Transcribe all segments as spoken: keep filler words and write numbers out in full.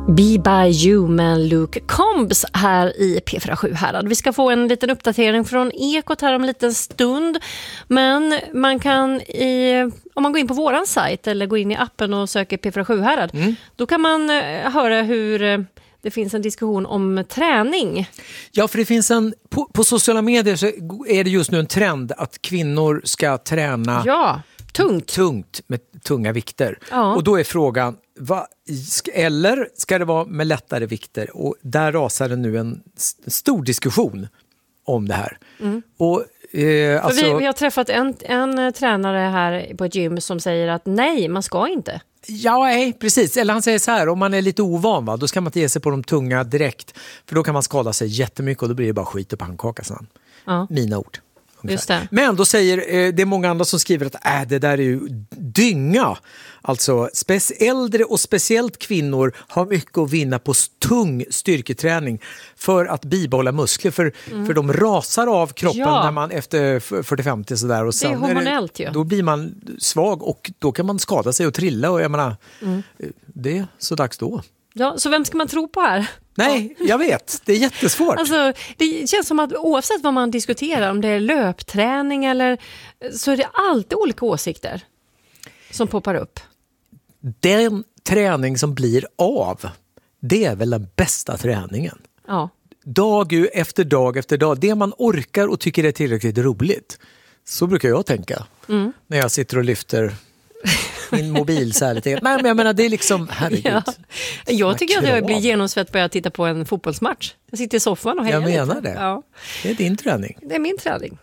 Be by you med Luke Combs här i P fyra sju Härad. Vi ska få en liten uppdatering från Ekot här om en liten stund. Men man kan, i, om man går in på våran sajt eller går in i appen och söker P fyra sju Härad, mm. då kan man höra hur det finns en diskussion om träning. Ja, för det finns en, på, på sociala medier så är det just nu en trend att kvinnor ska träna ja, tungt. tungt med tunga vikter. Ja. Och då är frågan, va, eller ska det vara med lättare vikter? Och där rasar det nu en stor diskussion om det här. Mm. Och, eh, alltså... vi, vi har träffat en, en tränare här på ett gym som säger att nej, man ska inte. Ja, nej, precis. Eller han säger så här, om man är lite ovan, va, då ska man inte ge sig på de tunga direkt. För då kan man skada sig jättemycket och då blir det bara skit och pannkaka sen. Ja. Mina ord. Just det. Men då säger eh, det är många andra som skriver att äh, det där är ju dynga. Alltså spec- äldre och speciellt kvinnor har mycket att vinna på tung styrketräning för att bibehålla muskler. För, mm. för de rasar av kroppen ja. när man efter fyrtio femtio sådär. Och sen det är hormonellt det, ju. Då blir man svag och då kan man skada sig och trilla. Och jag menar, mm. det är så dags då. Ja, så vem ska man tro på här? Nej, jag vet. Det är jättesvårt. Alltså, det känns som att oavsett vad man diskuterar, om det är löpträning eller så är det alltid olika åsikter som poppar upp. Den träning som blir av, det är väl den bästa träningen. Ja. Dag efter dag efter dag. Det man orkar och tycker är tillräckligt roligt. Så brukar jag tänka. Mm. När jag sitter och lyfter min mobil så här lite. Nej, men jag menar, det är liksom, herregud. Ja. Jag tycker att jag blir genomsvett på att titta på en fotbollsmatch. Jag sitter i soffan och hejar lite. Jag menar det. Ja. Det är din träning. Det är min träning.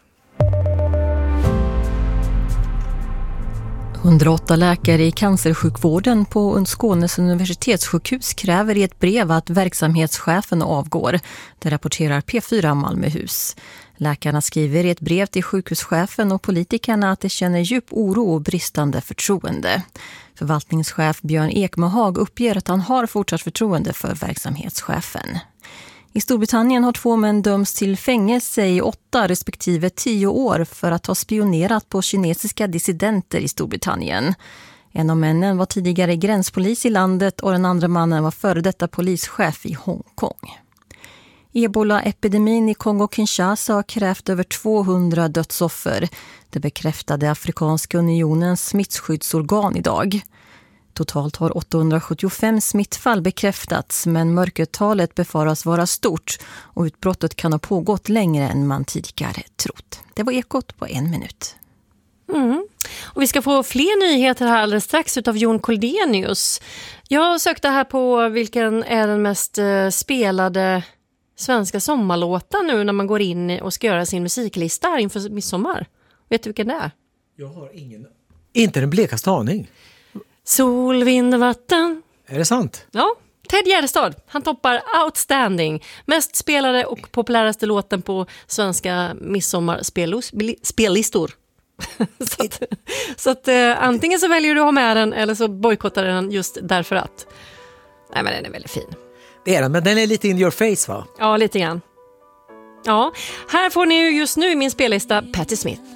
hundraåtta läkare i cancersjukvården på Skånes universitetssjukhus kräver i ett brev att verksamhetschefen avgår. Det rapporterar P fyra Malmöhus. Läkarna skriver i ett brev till sjukhuschefen och politikerna att de känner djup oro och bristande förtroende. Förvaltningschef Björn Ekmehag uppger att han har fortsatt förtroende för verksamhetschefen. I Storbritannien har två män dömts till fängelse i åtta respektive tio år för att ha spionerat på kinesiska dissidenter i Storbritannien. En av männen var tidigare gränspolis i landet och den andra mannen var före detta polischef i Hongkong. Ebola-epidemin i Kongo-Kinshasa har krävt över tvåhundra dödsoffer. Det bekräftade Afrikanska unionens smittskyddsorgan idag. Totalt har åttahundrasjuttiofem smittfall bekräftats, men mörkertalet befaras vara stort och utbrottet kan ha pågått längre än man tidigare trott. Det var Ekot på en minut. Mm. Och vi ska få fler nyheter här alldeles strax utav Jon Koldenius. Jag sökte här på vilken är den mest spelade svenska sommarlåten nu när man går in och ska göra sin musiklista här inför midsommar. Vet du vilken det är? Jag har ingen... Inte den blekaste aning. Sol, vind, vatten. Är det sant? Ja, Ted Gärdestad. Han toppar Outstanding. Mest spelade och populäraste låten på svenska midsommarspellistor. så att, så att eh, antingen så väljer du att ha med den eller så bojkottar den just därför att. Nej, men den är väldigt fin. Det är den, men den är lite in your face, va? Ja, lite grann. Ja, här får ni ju just nu i min spellista Patti Smith.